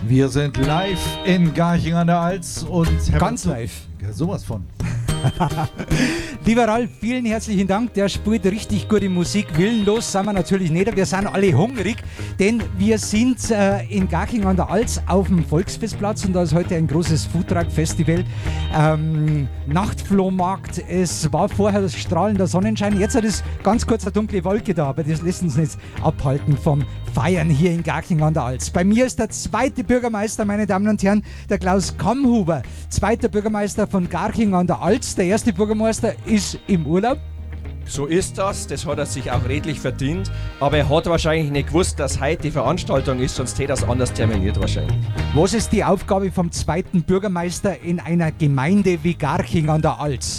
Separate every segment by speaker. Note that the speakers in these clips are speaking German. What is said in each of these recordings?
Speaker 1: Wir sind live in Garching an der Alz und
Speaker 2: ganz live.
Speaker 1: Ja, sowas von.
Speaker 2: Lieber Ralf, vielen herzlichen Dank. Der spielt richtig gute Musik. Willenlos sind wir natürlich nicht. Wir sind alle hungrig, denn wir sind in Garching an der Alz auf dem Volksfestplatz und da ist heute ein großes Foodtruck-Festival. Nachtflohmarkt. Es war vorher strahlender Sonnenschein. Jetzt hat es ganz kurz eine dunkle Wolke da, aber das lässt uns nicht abhalten vom Feiern hier in Garching an der Alz. Bei mir ist der zweite Bürgermeister, meine Damen und Herren, der Klaus Kammhuber, zweiter Bürgermeister von Garching an der Alz. Der erste Bürgermeister ist im Urlaub.
Speaker 3: So ist das hat er sich auch redlich verdient, aber er hat wahrscheinlich nicht gewusst, dass heute die Veranstaltung ist, sonst hätte er es anders terminiert wahrscheinlich.
Speaker 2: Was ist die Aufgabe vom zweiten Bürgermeister in einer Gemeinde wie Garching an der Alz?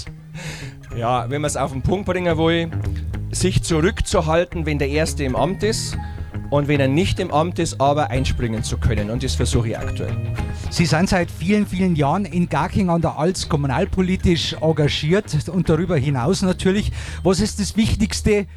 Speaker 3: Ja, wenn man es auf den Punkt bringen will, sich zurückzuhalten, wenn der Erste im Amt ist und wenn er nicht im Amt ist, aber einspringen zu können und das versuche ich aktuell.
Speaker 2: Sie sind seit vielen, vielen Jahren in Garching an der Alz kommunalpolitisch engagiert und darüber hinaus natürlich. Was ist das Wichtigste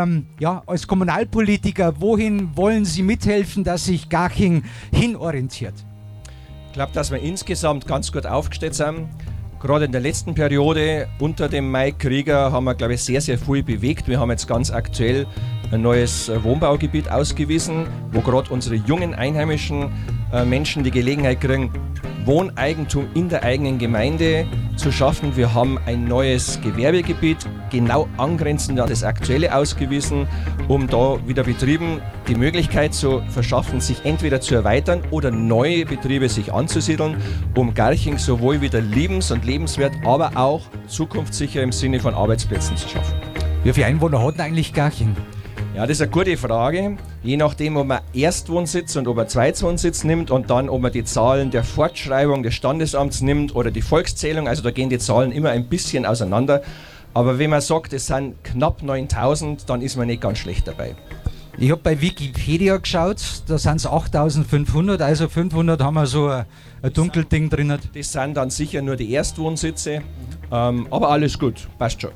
Speaker 2: als Kommunalpolitiker? Wohin wollen Sie mithelfen, dass sich Garching hinorientiert?
Speaker 3: Ich glaube, dass wir insgesamt ganz gut aufgestellt sind. Gerade in der letzten Periode unter dem Mike Krieger haben wir, glaube ich, sehr, sehr viel bewegt. Wir haben jetzt ganz aktuell ein neues Wohnbaugebiet ausgewiesen, wo gerade unsere jungen einheimischen Menschen die Gelegenheit kriegen, Wohneigentum in der eigenen Gemeinde zu schaffen. Wir haben ein neues Gewerbegebiet genau angrenzend an das aktuelle ausgewiesen, um da wieder Betrieben die Möglichkeit zu verschaffen, sich entweder zu erweitern oder neue Betriebe sich anzusiedeln, um Garching sowohl wieder lebens- und lebenswert, aber auch zukunftssicher im Sinne von Arbeitsplätzen zu schaffen.
Speaker 2: Wie viele Einwohner hat denn eigentlich Garching?
Speaker 3: Ja, das ist eine gute Frage. Je nachdem, ob man Erstwohnsitz und ob man Zweitwohnsitz nimmt und dann, ob man die Zahlen der Fortschreibung des Standesamts nimmt oder die Volkszählung, also da gehen die Zahlen immer ein bisschen auseinander. Aber wenn man sagt, es sind knapp 9.000, dann ist man nicht ganz schlecht dabei.
Speaker 2: Ich habe bei Wikipedia geschaut, da sind es 8.500, also 500 haben wir so ein Dunkelding drin.
Speaker 3: Das sind dann sicher nur die Erstwohnsitze, aber alles gut, passt schon.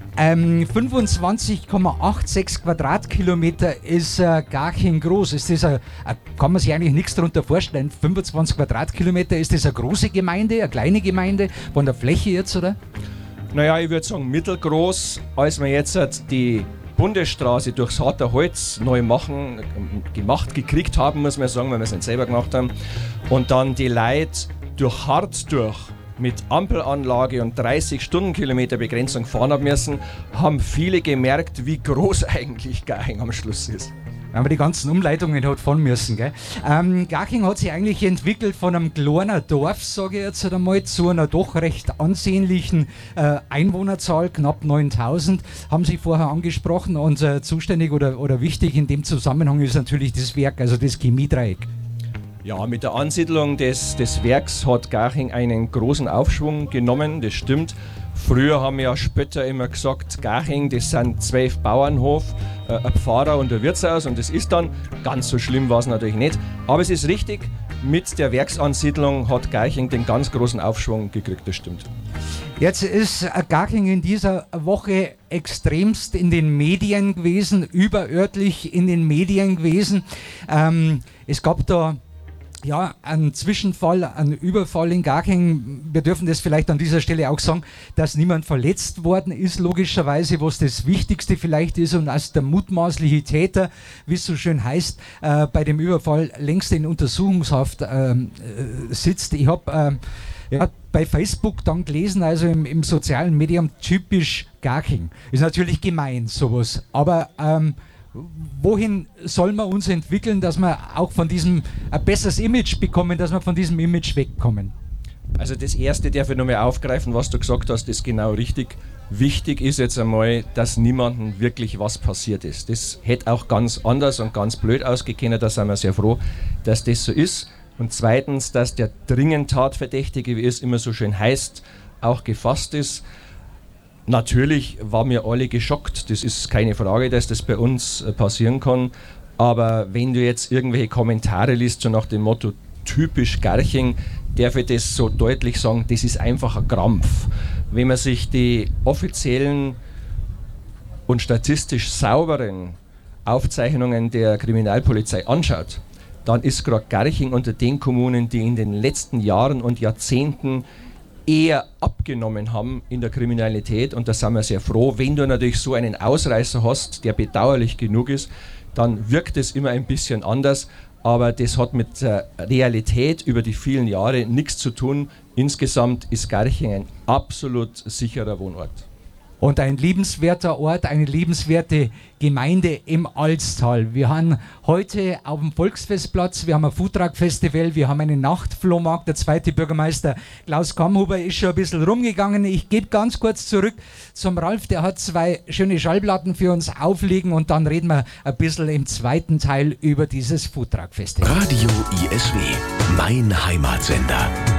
Speaker 2: 25,86 Quadratkilometer ist Garching groß. Ist das kann man sich eigentlich nichts darunter vorstellen. 25 Quadratkilometer, ist das eine große Gemeinde, eine kleine Gemeinde von der Fläche jetzt, oder?
Speaker 3: Naja, ich würde sagen mittelgroß. Als wir jetzt die Bundesstraße durchs Harter Holz neu gekriegt haben, muss man sagen, weil wir es nicht selber gemacht haben. Und dann die Leute durch Hart durch mit Ampelanlage und 30 Stundenkilometer Begrenzung fahren haben müssen, haben viele gemerkt, wie groß eigentlich Garching am Schluss ist.
Speaker 2: Wenn man die ganzen Umleitungen hat fahren müssen. Gell? Garching hat sich eigentlich entwickelt von einem kleinen Dorf, sage ich jetzt einmal, zu einer doch recht ansehnlichen Einwohnerzahl, knapp 9.000, haben Sie vorher angesprochen. Und zuständig oder wichtig in dem Zusammenhang ist natürlich das Werk, also das Chemiedreieck.
Speaker 3: Ja, mit der Ansiedlung des Werks hat Garching einen großen Aufschwung genommen, das stimmt. Früher haben ja Spötter immer gesagt, Garching, das sind 12 Bauernhof, ein Pfarrer und ein Wirtshaus, und das ist dann, ganz so schlimm war es natürlich nicht. Aber es ist richtig, mit der Werksansiedlung hat Garching den ganz großen Aufschwung gekriegt, das stimmt.
Speaker 2: Jetzt ist Garching in dieser Woche extremst in den Medien gewesen, überörtlich in den Medien gewesen. Es gab da ein Zwischenfall, ein Überfall in Garching. Wir dürfen das vielleicht an dieser Stelle auch sagen, dass niemand verletzt worden ist, logischerweise, was das Wichtigste vielleicht ist, und als der mutmaßliche Täter, wie es so schön heißt, bei dem Überfall längst in Untersuchungshaft sitzt. Ich habe bei Facebook dann gelesen, also im sozialen Medium, typisch Garching. Ist natürlich gemein, sowas, aber wohin soll man uns entwickeln, dass wir auch von diesem ein besseres Image bekommen, dass wir von diesem Image wegkommen?
Speaker 3: Also das Erste darf ich nochmal aufgreifen, was du gesagt hast, ist genau richtig. Wichtig ist jetzt einmal, dass niemandem wirklich was passiert ist. Das hätte auch ganz anders und ganz blöd ausgekommen, da sind wir sehr froh, dass das so ist. Und zweitens, dass der dringend Tatverdächtige, wie es immer so schön heißt, auch gefasst ist. Natürlich waren wir alle geschockt, das ist keine Frage, dass das bei uns passieren kann, aber wenn du jetzt irgendwelche Kommentare liest, so nach dem Motto typisch Garching, darf ich das so deutlich sagen, das ist einfach ein Krampf. Wenn man sich die offiziellen und statistisch sauberen Aufzeichnungen der Kriminalpolizei anschaut, dann ist gerade Garching unter den Kommunen, die in den letzten Jahren und Jahrzehnten eher abgenommen haben in der Kriminalität, und da sind wir sehr froh. Wenn du natürlich so einen Ausreißer hast, der bedauerlich genug ist, dann wirkt es immer ein bisschen anders, aber das hat mit Realität über die vielen Jahre nichts zu tun. Insgesamt ist Garching ein absolut sicherer Wohnort.
Speaker 2: Und ein liebenswerter Ort, eine liebenswerte Gemeinde im Alztal. Wir haben heute auf dem Volksfestplatz, wir haben ein Foodtruck-Festival, wir haben einen Nachtflohmarkt. Der zweite Bürgermeister Klaus Kamhuber ist schon ein bisschen rumgegangen. Ich gebe ganz kurz zurück zum Ralf, der hat 2 schöne Schallplatten für uns auflegen und dann reden wir ein bisschen im zweiten Teil über dieses Foodtruck-Festival.
Speaker 4: Radio ISW, mein Heimatsender.